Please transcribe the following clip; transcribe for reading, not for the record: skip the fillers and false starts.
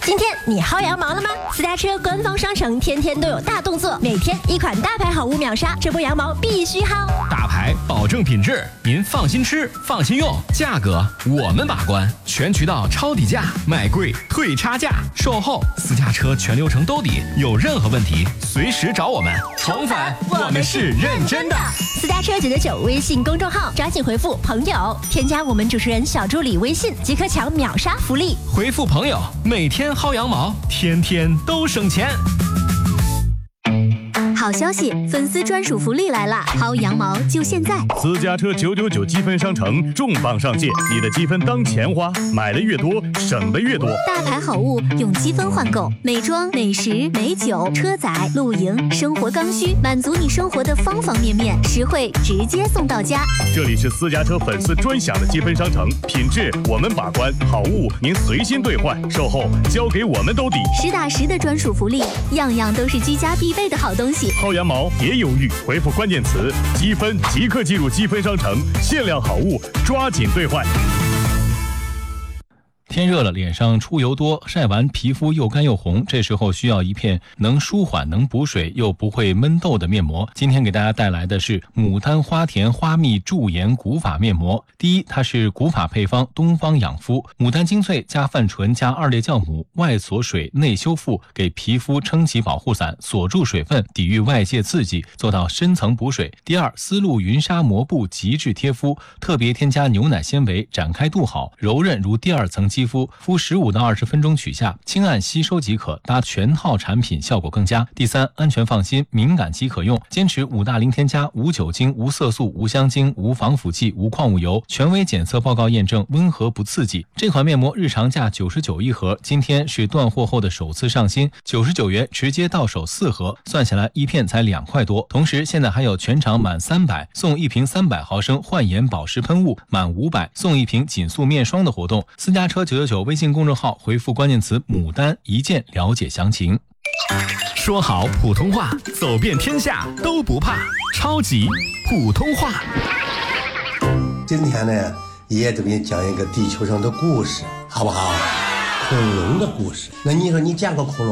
今天你薅羊毛了吗？私家车官方商城天天都有大动作，每天一款大牌好物秒杀，这波羊毛必须薅。 大牌保证品质，您放心吃，放心用，价格我们把关，全渠道抄底价，卖贵退差价，售后私家车全流程兜底，有任何问题随时找我们。宠粉，我们是认真的。 私家车999微信公众号，抓紧回复朋友，添加我们主持人小助理微信，即可抢秒杀福利。 回复朋友，每天薅羊毛，天天都省钱。 好消息，粉丝专属福利来了！薅羊毛就现在！ 私家车999积分商城重磅上线，你的积分当钱花，买的越多，省的越多。 大牌好物用积分换购，美妆、美食、美酒、车载、露营、生活刚需，满足你生活的方方面面，实惠直接送到家。 这里是私家车粉丝专享的积分商城，品质我们把关，好物您随心兑换，售后交给我们兜底， 实打实的专属福利，样样都是居家必备的好东西。 薅羊毛别犹豫，回复关键词积分即刻进入积分商城，限量好物抓紧兑换。 天热了，脸上出油多，晒完皮肤又干又红，这时候需要一片能舒缓、能补水又不会闷痘的面膜。今天给大家带来的是牡丹花田花蜜驻颜古法面膜。第一，它是古法配方东方养肤，牡丹精粹加泛醇加2列酵母，外锁水内修复，给皮肤撑起保护伞，锁住水分，抵御外界刺激，做到深层补水。第二，丝路云纱膜布极致贴肤，特别添加牛奶纤维，展开度好，柔韧如第二层肌肤，敷15到20分钟取下，轻按吸收即可，搭全套产品效果更佳。第三，安全放心，敏感肌可用，坚持5大零添加，无酒精、无色素、无香精、无防腐剂、无矿物油，权威检测报告验证，温和不刺激。这款面膜日常价99一盒，今天是断货后的首次上新，99元直接到手4盒，算下来一片才2块多。同时现在还有全场满300送1瓶300毫升焕颜保湿喷雾，满500送1瓶紧塑面霜的活动。私家车999微信公众号回复关键词牡丹一键了解详情。 说好普通话，走遍天下都不怕，超级普通话。 今天呢，也给你讲一个地球上的故事，好不好？恐龙的故事。那你说你见过恐龙？